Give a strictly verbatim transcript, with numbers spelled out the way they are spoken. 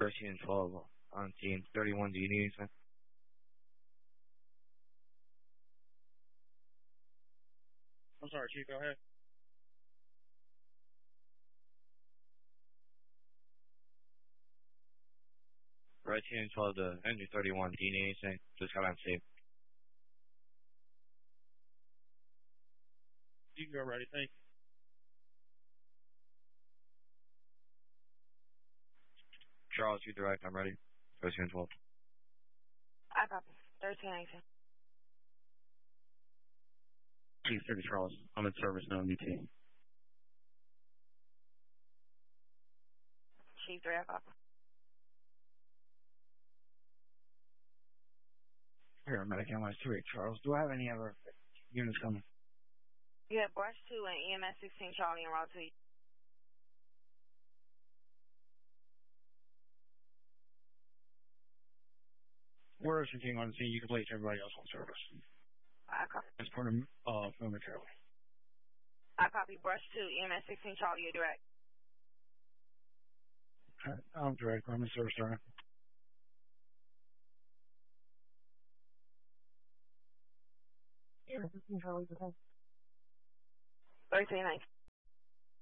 thirteen and twelve on team thirty-one. Do you need anything? I'm sorry, Chief. Go ahead. Right team twelve to Andrew thirty-one. Do you need anything? Just got on safe. You can go ready. Thank you. Charles, you direct. I'm ready. thirteen and twelve. I copy. thirteen eighteen. Chief thirty Charles. I'm in service now, U T. Chief three, I copy. Paramedic M S two eight Charles. Do I have any other units coming? You have Brush two and E M S sixteen Charlie and Route two. We're continuing on scene. You can place everybody else on service. I copy. As part of uh, momentarily. I copy. Brush two, E M S sixteen Charlie, you're direct. I'm direct. I'm in service, sir. thirteen nineteen.